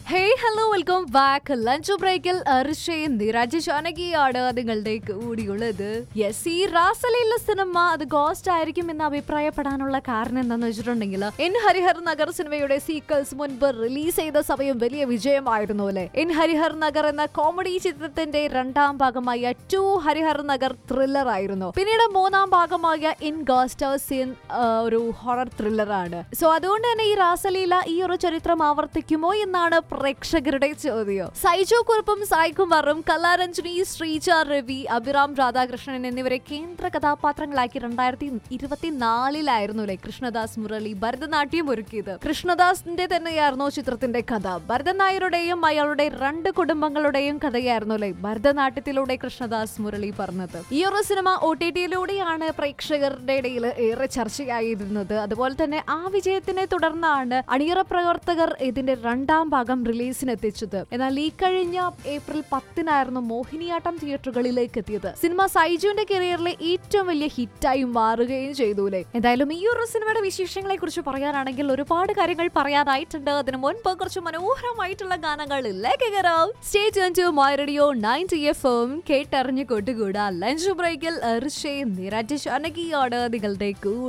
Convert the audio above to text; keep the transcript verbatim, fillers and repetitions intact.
Hey hello welcome back lunch ബ്രേക്കിൽ അർഷയും നിരാജ് ജാനകിയാണ് നിങ്ങളുടെ കൂടിയുള്ളത്. Yes, ഈ റാസലീല സിനിമ അത് ഗോസ്റ്റ് ആയിരിക്കും എന്ന് അഭിപ്രായപ്പെടാനുള്ള കാരണം എന്താണെന്ന് വെച്ചിട്ടുണ്ടെങ്കിൽ എൻ ഹരിഹർ നഗർ സിനിമയുടെ സീക്വൽസ് മുൻപ് റിലീസ് ചെയ്ത സമയം വലിയ വിജയമായിരുന്നു അല്ലെ. എൻ ഹരിഹർ നഗർ എന്ന കോമഡി ചിത്രത്തിന്റെ രണ്ടാം ഭാഗമായ ടു ഹരിഹർ നഗർ ത്രില്ലർ ആയിരുന്നു. പിന്നീട് മൂന്നാം ഭാഗമായ ഇൻ ഗോസ്റ്റേഴ്സ് ഇൻ ഒരു ഹൊറർ ത്രില്ലറാണ്. സോ അതുകൊണ്ട് തന്നെ ഈ റാസലീല ഈ ഒരു ചരിത്രം ആവർത്തിക്കുമോ എന്നാണ് പ്രേക്ഷകരുടെ ചോദ്യം. സൈജു കുറുപ്പും സായ്കുമാറും കലാരഞ്ജനി, ശ്രീജ രവി, അഭിറാം രാധാകൃഷ്ണൻ എന്നിവരെ കേന്ദ്ര കഥാപാത്രങ്ങളാക്കി രണ്ടായിരത്തി ഇരുപത്തിനാലിലായിരുന്നു അല്ലെ കൃഷ്ണദാസ് മുരളി ഭരതനാട്യം ഒരുക്കിയത്. കൃഷ്ണദാസിന്റെ തന്നെയായിരുന്നു ചിത്രത്തിന്റെ കഥ. ഭരതൻ നായരുടെയും അയാളുടെ രണ്ട് കുടുംബങ്ങളുടെയും കഥയായിരുന്നു അല്ലെ ഭരതനാട്യത്തിലൂടെ കൃഷ്ണദാസ് മുരളി പറഞ്ഞത്. ഈ ഒരു സിനിമ ഒ ടി ടിയിലൂടെയാണ് പ്രേക്ഷകരുടെ ഇടയിൽ ഏറെ ചർച്ചയായിരുന്നത്. അതുപോലെ തന്നെ ആ വിജയത്തിനെ തുടർന്നാണ് അണിയറ പ്രവർത്തകർ ഇതിന്റെ രണ്ടാം ഭാഗം റിലീസിന് എത്തിച്ചത്. എന്നാൽ ഈ കഴിഞ്ഞ ഏപ്രിൽ പത്തിനായിരുന്നു മോഹിനിയാട്ടം തിയേറ്ററുകളിലേക്ക് എത്തിയത്. സിനിമ സൈജുവിന്റെ കരിയറിലെ ഏറ്റവും വലിയ ഹിറ്റായി മാറുകയും ചെയ്തു. എന്തായാലും ഈ ഒരു സിനിമയുടെ വിശേഷങ്ങളെ കുറിച്ച് പറയാനാണെങ്കിൽ ഒരുപാട് കാര്യങ്ങൾ പറയാനായിട്ടുണ്ട്. അതിനു മുൻപ് കുറച്ച് മനോഹരമായിട്ടുള്ള ഗാനങ്ങളിലേക്ക് കയറാം. Stay tune to my radio ninety F M കേട്ടറിഞ്ഞു കൊട്ടുകൂടാ. Lunch ബ്രേക്കിൽ അർഷയും നിരാജ് ജാനകിയാണ് നിങ്ങളുടെ കൂടെ.